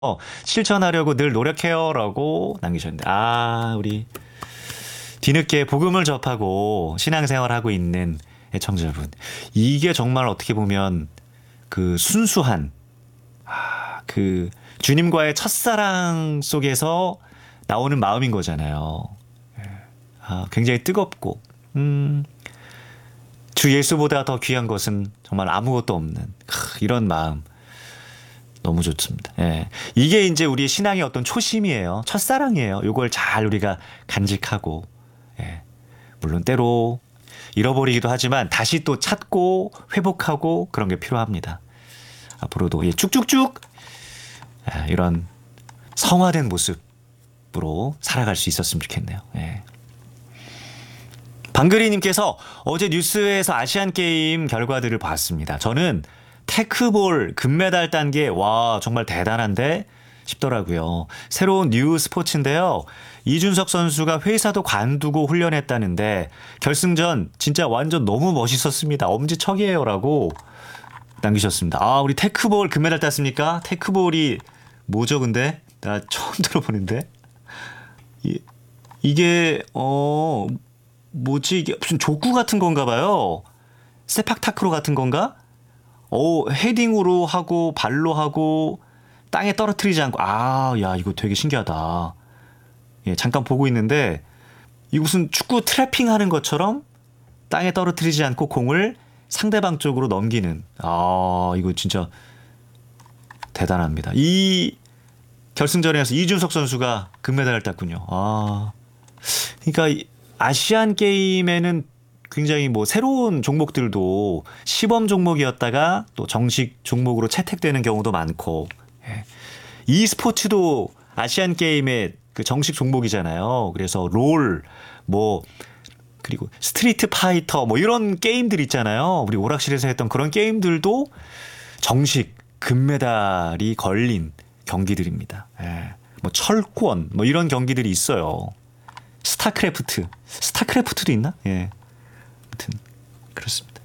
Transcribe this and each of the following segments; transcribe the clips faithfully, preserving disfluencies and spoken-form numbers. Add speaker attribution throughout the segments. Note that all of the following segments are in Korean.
Speaker 1: 어, 실천하려고 늘 노력해요라고 남기셨는데, 아, 우리 뒤늦게 복음을 접하고 신앙생활하고 있는 애청자분, 이게 정말 어떻게 보면 그 순수한, 아, 그 주님과의 첫사랑 속에서 나오는 마음인 거잖아요. 아, 굉장히 뜨겁고, 음, 주 예수보다 더 귀한 것은 정말 아무것도 없는 크, 이런 마음. 너무 좋습니다. 예. 이게 이제 우리의 신앙의 어떤 초심이에요. 첫사랑이에요. 요걸 잘 우리가 간직하고, 예. 물론 때로 잃어버리기도 하지만 다시 또 찾고 회복하고 그런 게 필요합니다. 앞으로도 예, 쭉쭉쭉 예, 이런 성화된 모습으로 살아갈 수 있었으면 좋겠네요. 예. 방글이님께서 어제 뉴스에서 아시안 게임 결과들을 봤습니다. 저는 테크볼 금메달 딴 게 와 정말 대단한데 싶더라고요. 새로운 뉴 스포츠인데요. 이준석 선수가 회사도 관두고 훈련했다는데 결승전 진짜 완전 너무 멋있었습니다. 엄지척이에요라고 남기셨습니다. 아, 우리 테크볼 금메달 땄습니까? 테크볼이 뭐죠 근데? 나 처음 들어보는데. 이, 이게 어 뭐지 이게 무슨 족구 같은 건가 봐요. 세팍타크로 같은 건가? 오, 헤딩으로 하고 발로 하고 땅에 떨어뜨리지 않고, 아, 야, 이거 되게 신기하다. 예, 잠깐 보고 있는데 이거 무슨 축구 트래핑 하는 것처럼 땅에 떨어뜨리지 않고 공을 상대방 쪽으로 넘기는, 아, 이거 진짜 대단합니다. 이 결승전에서 이준석 선수가 금메달을 땄군요. 아, 그러니까 아시안 게임에는 굉장히 뭐 새로운 종목들도 시범 종목이었다가 또 정식 종목으로 채택되는 경우도 많고, 예. 이 스포츠도 아시안 게임의 그 정식 종목이잖아요. 그래서 롤, 뭐 그리고 스트리트 파이터 뭐 이런 게임들 있잖아요. 우리 오락실에서 했던 그런 게임들도 정식 금메달이 걸린 경기들입니다. 예. 뭐 철권 뭐 이런 경기들이 있어요. 스타크래프트, 스타크래프트도 있나? 예. 아무튼 그렇습니다.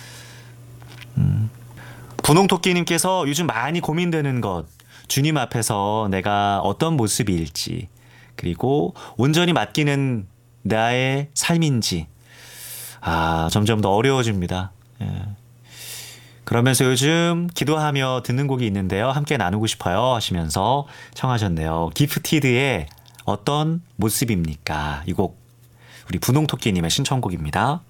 Speaker 1: 음. 분홍토끼님께서 요즘 많이 고민되는 것, 주님 앞에서 내가 어떤 모습일지, 그리고 온전히 맡기는 나의 삶인지, 아, 점점 더 어려워집니다. 예. 그러면서 요즘 기도하며 듣는 곡이 있는데요. 함께 나누고 싶어요 하시면서 청하셨네요. 기프티드의 어떤 모습입니까? 이 곡 우리 분홍토끼님의 신청곡입니다.